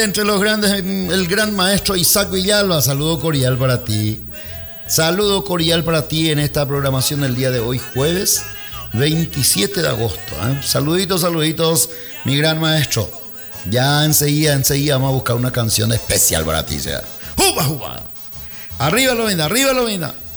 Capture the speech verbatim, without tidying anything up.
Entre los grandes, el gran maestro Isaac Villalba, saludo cordial para ti. Saludo cordial para ti en esta programación del día de hoy, jueves veintisiete de agosto. ¿eh? Saluditos, saluditos, mi gran maestro. Ya enseguida, enseguida vamos a buscar una canción especial para ti. ¿sea? ¡Juba, juba! Arriba, Lovinda, arriba, Lovinda.